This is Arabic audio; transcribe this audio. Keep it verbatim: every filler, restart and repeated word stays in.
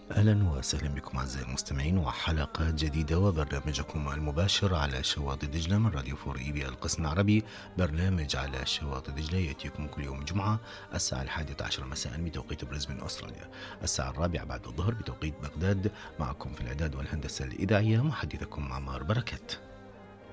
أهلا وسهلا بكم أعزائي المستمعين وحلقة جديدة وبرنامجكم المباشر على شواطئ دجلة من راديو فور إي بي القسم العربي. برنامج على شواطئ دجلة يأتيكم كل يوم جمعة الساعة الحادية عشر مساء بتوقيت بريسبن أستراليا، الساعة الرابعة بعد الظهر بتوقيت بغداد. معكم في الإعداد والهندسة الإذاعية محدثكم عمار بركات.